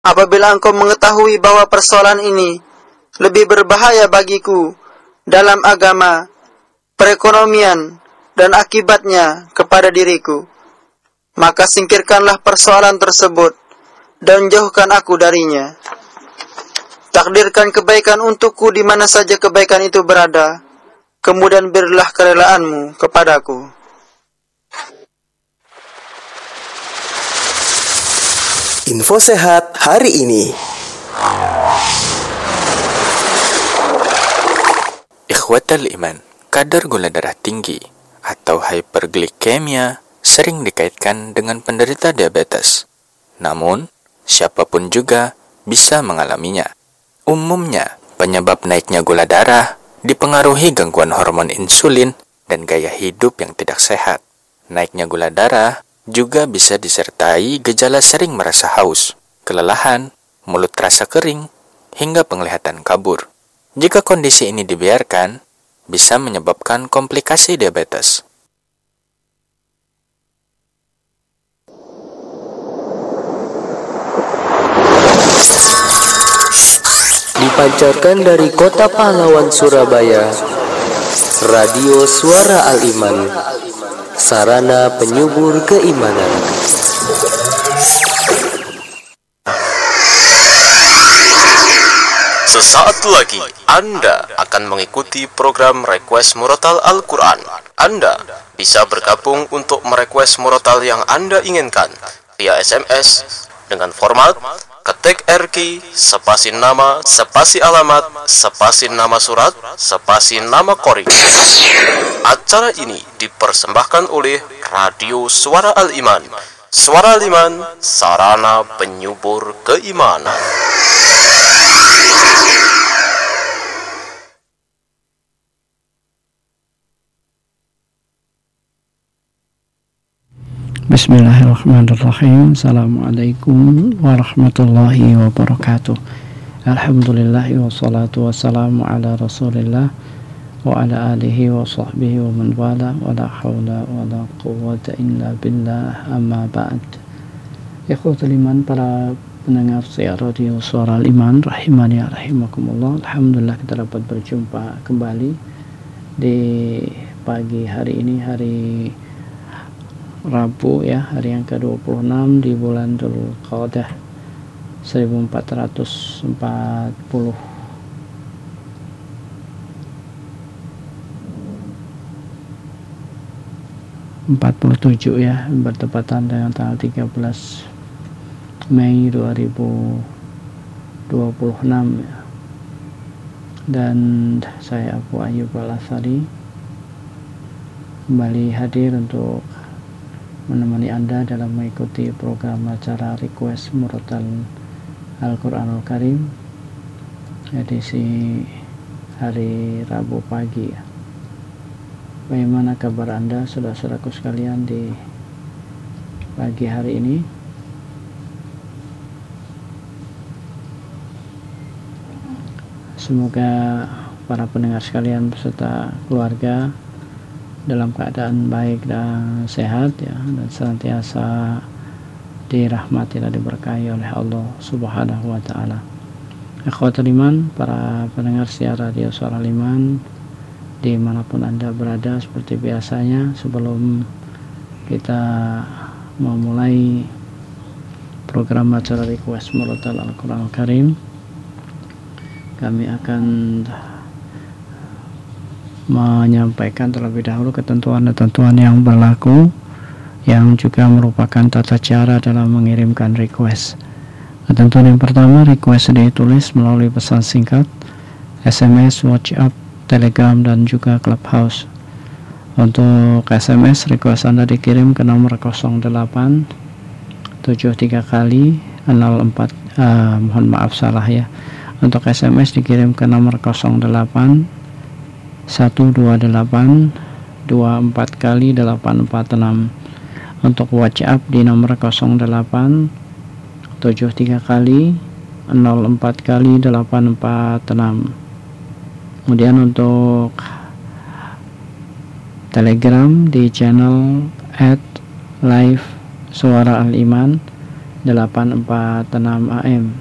Apabila engkau mengetahui bahwa persoalan ini lebih berbahaya bagiku dalam agama, perekonomian, dan akibatnya kepada diriku, maka singkirkanlah persoalan tersebut dan jauhkan aku darinya. Takdirkan kebaikan untukku di mana saja kebaikan itu berada, kemudian berilah kerelaanmu kepadaku. Info sehat hari ini. Ikhwatal iman, kadar gula darah tinggi atau hyperglikemia sering dikaitkan dengan penderita diabetes. Namun, siapapun juga bisa mengalaminya. Umumnya, penyebab naiknya gula darah dipengaruhi gangguan hormon insulin dan gaya hidup yang tidak sehat. Naiknya gula darah juga bisa disertai gejala sering merasa haus, kelelahan, mulut terasa kering, hingga penglihatan kabur. Jika kondisi ini dibiarkan, bisa menyebabkan komplikasi diabetes. Dipancarkan dari Kota Pahlawan, Surabaya, Radio Suara Al-Iman, sarana penyubur keimanan. Sesaat lagi Anda akan mengikuti program Request Murotal Al-Quran. Anda bisa bergabung untuk merequest murotal yang Anda inginkan via SMS dengan format ketik RQ, spasi nama, spasi alamat, spasi nama surat, spasi nama kori. Acara ini dipersembahkan oleh Radio Suara Al-Iman. Suara Al-Iman, sarana penyubur keimanan. Bismillahirrahmanirrahim. Assalamualaikum warahmatullahi wabarakatuh. Alhamdulillahi wassalatu wassalamu ala rasulillah wa ala alihi wa sahbihi wa man wala wa la hawla wa la quwwata illa billah, amma ba'd. Ikhwatul iman, para pendengar siar Radio Suara Al-Iman rahimani ya rahimakumullah. Alhamdulillah kita dapat berjumpa kembali di pagi hari ini, hari Rabu ya, hari yang ke-26 di bulan Dzulqa'dah 1447 ya, bertepatan dengan tanggal 13 Mei 2026 ya. Dan saya Abu Ayyub Al-Atsari kembali hadir untuk menemani Anda dalam mengikuti program acara Request Murotal Al-Quranul Karim edisi hari Rabu pagi. Bagaimana kabar Anda, saudara-saudaraku sekalian, di pagi hari ini? Semoga para pendengar sekalian beserta keluarga dalam keadaan baik dan sehat ya, dan senantiasa dirahmati dan diberkahi oleh Allah Subhanahu wa taala. Ikhwatul iman, para pendengar siar Radio Suara Al-Iman dimanapun Anda berada, seperti biasanya sebelum kita memulai program acara Request Murotal Al-Quran Al-Karim, kami akan menyampaikan terlebih dahulu ketentuan yang berlaku, yang juga merupakan tata cara dalam mengirimkan request. Ketentuan yang pertama, request ditulis melalui pesan singkat, SMS, WhatsApp, Telegram, dan juga Clubhouse. Untuk SMS, request Anda dikirim ke nomor 08 73 kali 04 mohon maaf salah ya. Untuk SMS dikirim ke nomor 08 128 24 kali 846. Untuk WhatsApp di nomor 08 73 kali 04 kali 846. Kemudian untuk Telegram di channel @live Suara Al-Iman 846 AM